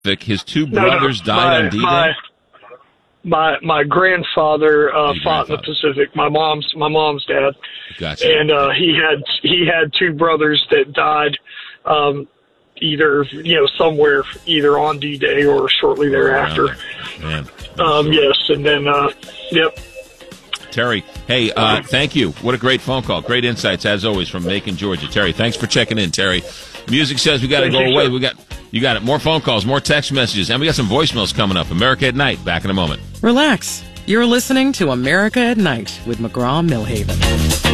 His two brothers died on D-Day? My grandfather fought in the Pacific. My mom's dad. Gotcha. And he had two brothers that died either somewhere either on D-Day or shortly thereafter. Man. Yes, and then yep. Terry, hey, thank you. What a great phone call. Great insights, as always, from Macon, Georgia. Terry, thanks for checking in, Terry. Music says we got to go away. You got it. More phone calls, more text messages, and we got some voicemails coming up. America at Night, back in a moment. Relax. You're listening to America at Night with McGraw-Milhaven.